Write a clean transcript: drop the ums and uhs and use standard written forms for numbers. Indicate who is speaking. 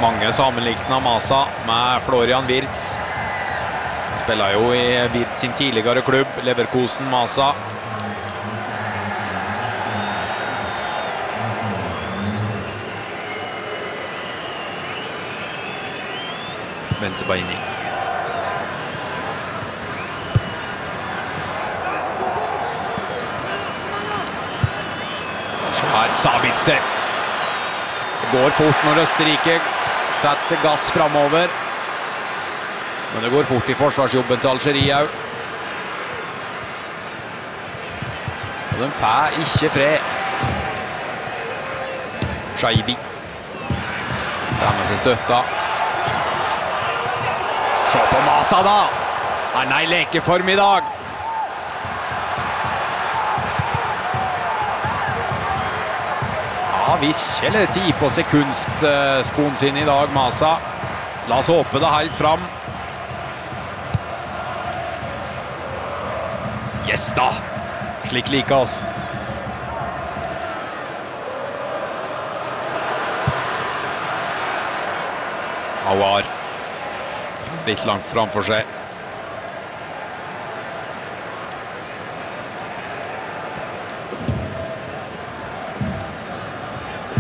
Speaker 1: Mange sammenlikner Masa med Florian Wirtz. Spiller jo i Wirtz sin tidligere klubb, Leverkusen Masa. Bensebaini. Så her Sabitzer. Det går fort når Østerrike setter gass fremover. Men det går fort i forsvarsjobben til Algerie. Og de får ikke fred. Shaibi. Fremmer seg støtta. Se på Masa da! Han er i lekeform i dag. Ja, virkelig tid på seg kunstskoen sin i dag, Masa. La oss håpe det helt fram. Yes da! Slik liker oss. Awar. Litt langt framfor seg.